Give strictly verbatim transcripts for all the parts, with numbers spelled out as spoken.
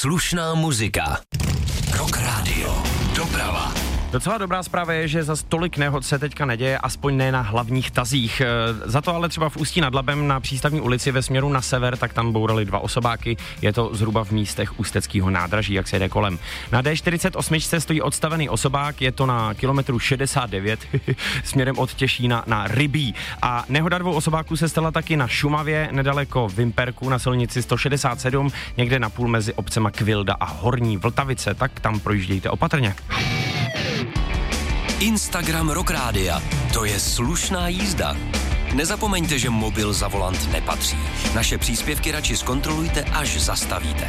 slušná muzika. Rock Radio. Doprava. Docela dobrá zpráva je, že za tolik nehod se teďka neděje, aspoň ne na hlavních tazích. Za to ale třeba v Ústí nad Labem na Přístavní ulici ve směru na sever, tak tam bourali dva osobáky. Je to zhruba v místech Ústeckého nádraží, jak se jde kolem. Na D čtyřicet osm stojí odstavený osobák, je to na kilometru šedesát devět směrem od Těšína na Rybí. A nehoda dvou osobáků se stala taky na Šumavě, nedaleko Vimperku na silnici sto šedesát sedm, někde na půl mezi obcema Kvilda a Horní Vltavice, tak tam projíždějte opatrně. Instagram Rock Rádia. To je slušná jízda. Nezapomeňte, že mobil za volant nepatří. Naše příspěvky radši zkontrolujte, až zastavíte.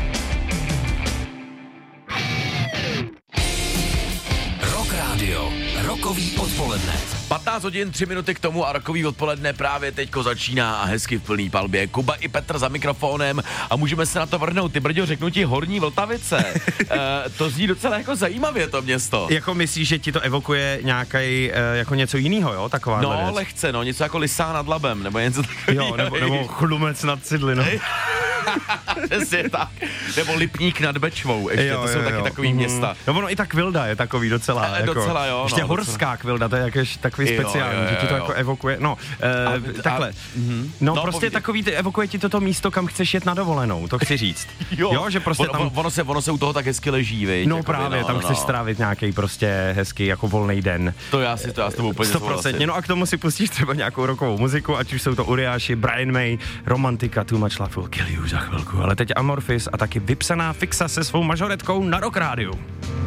Rock Radio. Rokový odpoledne. patnáct hodin, tři minuty k tomu a rokový odpoledne právě teďko začíná a hezky v plný palbě. Kuba i Petr za mikrofonem a můžeme se na to vrhnout. Ty brďo, řeknu ti Horní Vltavice. e, to zní docela jako zajímavě to město. Jako myslíš, že ti to evokuje nějaký e, jako něco jiného, jo? Taková No, věc. lehce, no, něco jako Lysá nad Labem, nebo něco takového. Jo, nebo, nebo Chlumec nad Cidlinou. Přesně tak. Nebo Lipník nad Bečvou, ještě, Jo, to jsou jo, taky jo. takový města. No ono i ta Kvilda je takový docela, E, jako, docela jo, ještě no, horská docela. Kvilda, to je jakéž takový Jo, speciální, jo, jo, že ti to jo. jako evokuje, no, e, A- takhle, a- mhm. no, No, prostě povídej. takový, ty, evokuje ti toto místo, kam chceš jet na dovolenou, to chci říct. jo, že prostě ono, tam... ono, se, ono se u toho tak hezky leží, viď? No jakoby, právě, no, tam no, chceš no. strávit nějaký prostě hezký jako volný den. To já si to já s tebou úplně sto procent. No a k tomu si pustíš třeba nějakou rockovou muziku, ať už jsou to Uriáši, Brian May, Romantika, Too Much Love Will Kill You za chvilku. Ale teď Amorphis a taky vypsaná Fixa se svou mažoretkou na Rock Rádiu.